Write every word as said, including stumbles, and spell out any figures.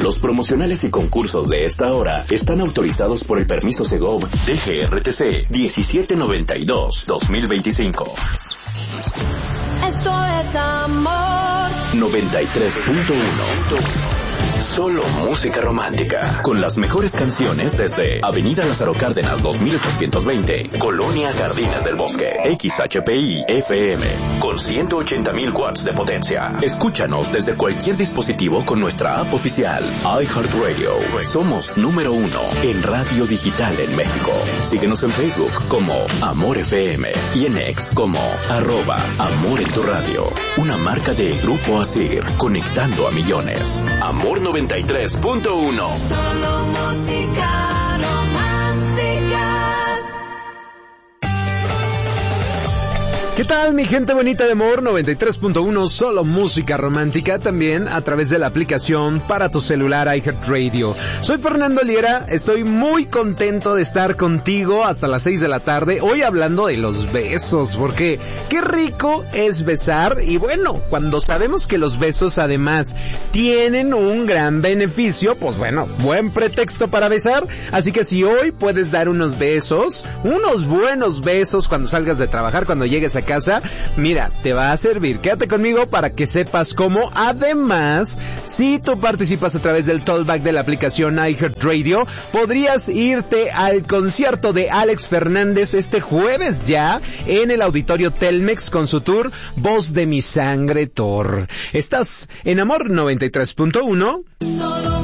Los promocionales y concursos de esta hora están autorizados por el permiso Segov D G R T C diecisiete noventa y dos dos mil veinticinco. Esto es amor. noventa y tres punto uno. Solo música romántica. Con las mejores canciones desde Avenida Lázaro Cárdenas dos mil ochocientos veinte, Colonia Jardines del Bosque. X H P I F M con ciento ochenta mil watts de potencia. Escúchanos desde cualquier dispositivo con nuestra app oficial iHeartRadio. Somos número uno en radio digital en México. Síguenos en Facebook como Amor F M y en X como arroba Amor en tu radio. Una marca de Grupo Asir, conectando a millones. Amor noventa y tres punto uno. Solo música romántica. ¿Qué tal, mi gente bonita de Amor noventa y tres punto uno? Solo música romántica, también a través de la aplicación para tu celular iHeartRadio. Soy Fernando Liera, estoy muy contento de estar contigo hasta las seis de la tarde, hoy hablando de los besos, porque qué rico es besar, y bueno, cuando sabemos que los besos además tienen un gran beneficio, pues bueno, buen pretexto para besar. Así que si hoy puedes dar unos besos, unos buenos besos cuando salgas de trabajar, cuando llegues a casa, mira, te va a servir. Quédate conmigo para que sepas cómo. Además, si tú participas a través del Tollback de la aplicación iHeartRadio, podrías irte al concierto de Alex Fernández este jueves ya en el Auditorio Telmex con su tour Voz de mi Sangre Thor. Estás en Amor noventa y tres punto uno. Solo